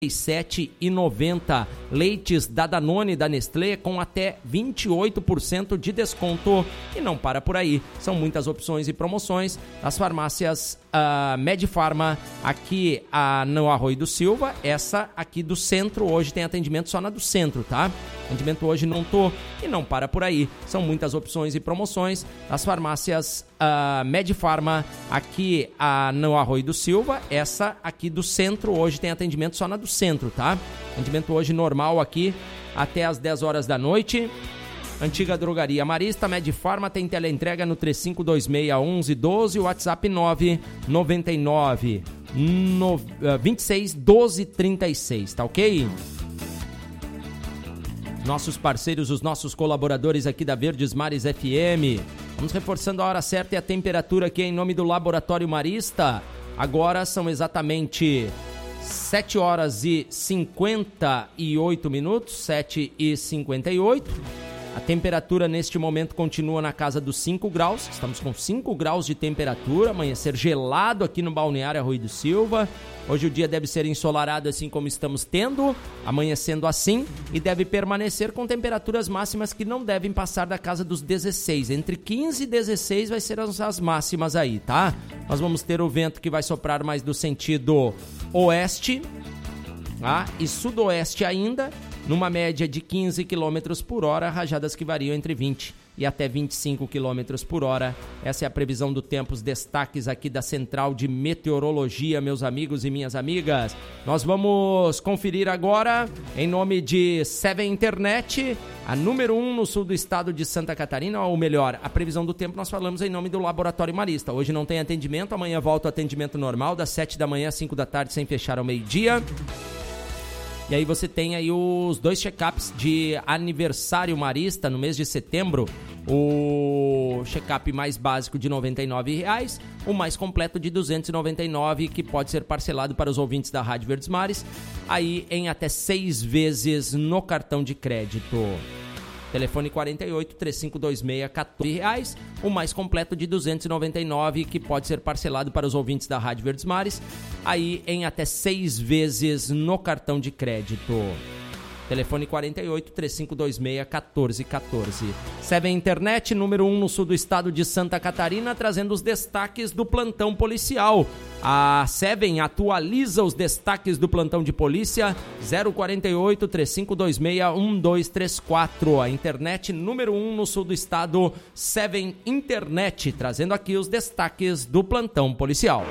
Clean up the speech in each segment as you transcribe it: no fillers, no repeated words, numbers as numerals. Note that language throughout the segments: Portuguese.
R$37,90. Leites da Danone, da Nestlé, com até 28% de desconto. E não para por aí. São muitas opções e promoções. As farmácias Medifarma, aqui no Arroio do Silva. Essa aqui do centro, hoje tem atendimento só na do centro, tá? Atendimento hoje não tô. E não para por aí. São muitas opções e promoções. As farmácias Medifarma, aqui no Arroio do Silva. Essa aqui do centro, hoje tem atendimento só na do centro, tá? Atendimento hoje normal aqui até às 10 horas da noite. Antiga Drogaria Marista, Medifarma, tem teleentrega no 35261112, WhatsApp 999 26 12 36, tá ok? Nossos parceiros, os nossos colaboradores aqui da Verdes Mares FM. Vamos reforçando a hora certa e a temperatura aqui em nome do Laboratório Marista. Agora são exatamente 7 horas e 58 minutos, 7h58. A temperatura neste momento continua na casa dos 5 graus. Estamos com 5 graus de temperatura. Amanhecer gelado aqui no Balneário Arroio do Silva. Hoje o dia deve ser ensolarado assim como estamos tendo, amanhecendo assim, e deve permanecer com temperaturas máximas que não devem passar da casa dos 16. Entre 15 e 16 vai ser as máximas aí, tá? Nós vamos ter o vento que vai soprar mais do sentido oeste, e sudoeste ainda, numa média de 15 km por hora, rajadas que variam entre 20 e até 25 km por hora. Essa é a previsão do tempo, os destaques aqui da Central de Meteorologia, meus amigos e minhas amigas. Nós vamos conferir agora, em nome de Seven Internet, a número 1 no sul do estado de Santa Catarina, ou melhor, a previsão do tempo nós falamos em nome do Laboratório Marista. Hoje não tem atendimento, amanhã volta o atendimento normal, das 7 da manhã às 5 da tarde, sem fechar ao meio-dia. E aí você tem aí os 2 check-ups de aniversário marista no mês de setembro. O check-up mais básico de R$ 99,00, o mais completo de R$ 299,00, que pode ser parcelado para os ouvintes da Rádio Verdes Mares, aí em até 6 vezes no cartão de crédito. Telefone 48-3526, R$14,00, o mais completo de R$ 299,00, que pode ser parcelado para os ouvintes da Rádio Verdes Mares, aí em até 6 vezes no cartão de crédito. Telefone 48-3526, R$14,14. Seven Internet, número 1 no sul do estado de Santa Catarina, trazendo os destaques do plantão policial. A Seven atualiza os destaques do plantão de polícia, 048-3526-1234. A internet número 1 no sul do estado, Seven Internet, trazendo aqui os destaques do plantão policial.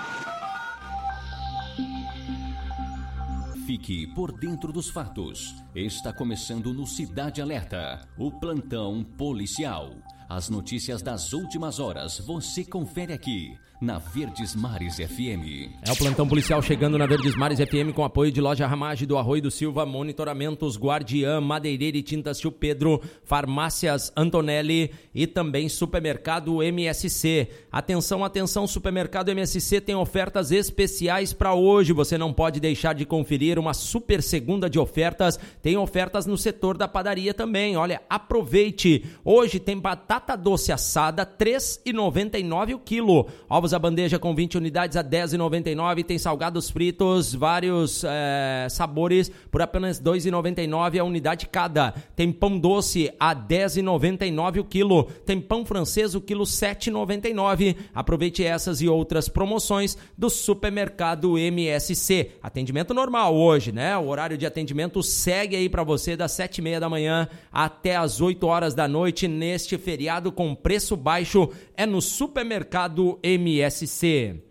Fique por dentro dos fatos. Está começando no Cidade Alerta, o plantão policial. As notícias das últimas horas você confere aqui na Verdes Mares FM. É o plantão policial chegando na Verdes Mares FM com apoio de Loja Ramage do Arroio do Silva, Monitoramentos Guardiã, Madeireira e Tintas Tio Pedro, Farmácias Antonelli e também Supermercado MSC. Atenção, atenção, Supermercado MSC tem ofertas especiais para hoje. Você não pode deixar de conferir uma super segunda de ofertas. Tem ofertas no setor da padaria também. Olha, aproveite. Hoje tem batata doce assada, R$ 3,99 o quilo. Ovos a bandeja com 20 unidades a R$ 10,99. Tem salgados fritos, vários sabores, por apenas R$ 2,99 a unidade cada. Tem pão doce a R$ 10,99 o quilo. Tem pão francês o quilo R$ 7,99. Aproveite essas e outras promoções do Supermercado MSC. Atendimento normal hoje, né? O horário de atendimento segue aí para você das 7h30 da manhã até as 8 horas da noite neste feriado com preço baixo. É no Supermercado MSC.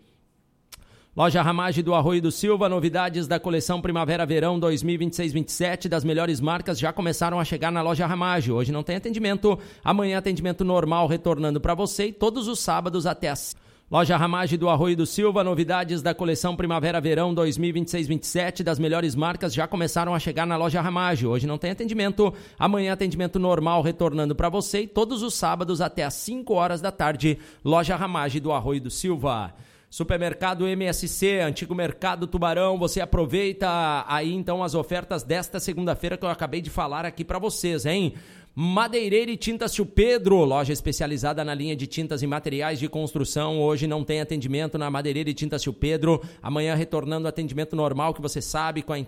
Loja Ramage do Arroio do Silva, novidades da coleção Primavera-Verão 2026-27 das melhores marcas já começaram a chegar na Loja Ramage. Hoje não tem atendimento, amanhã atendimento normal retornando para você e todos os sábados até as... Loja Ramage do Arroio do Silva, novidades da coleção Primavera-Verão 2026-27 das melhores marcas já começaram a chegar na Loja Ramage. Hoje não tem atendimento, amanhã atendimento normal retornando para você e todos os sábados até às 5 horas da tarde. Loja Ramage do Arroio do Silva. Supermercado MSC, Antigo Mercado Tubarão, você aproveita aí então as ofertas desta segunda-feira que eu acabei de falar aqui para vocês, hein? Madeireira e Tintas Tio Pedro, loja especializada na linha de tintas e materiais de construção. Hoje não tem atendimento na Madeireira e Tintas Tio Pedro, amanhã retornando atendimento normal, que você sabe, com a